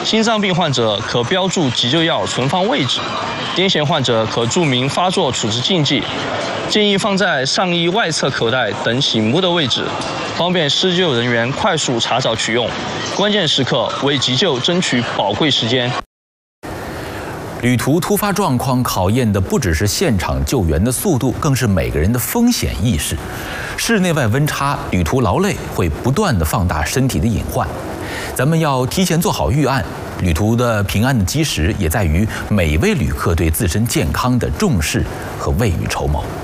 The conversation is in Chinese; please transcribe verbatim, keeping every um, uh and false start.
心脏病患者可标注急救药存放位置，癫痫患者可注明发作处置禁忌，建议放在上衣外侧口袋等醒目的位置，方便施救人员快速查找取用。关键时刻为急救争取宝贵时间。 旅途突发状况考验的不只是现场救援的速度，更是每个人的风险意识。室内外温差，旅途劳累会不断的放大身体的隐患。咱们要提前做好预案。旅途的平安的基石也在于每位旅客对自身健康的重视和未雨绸缪。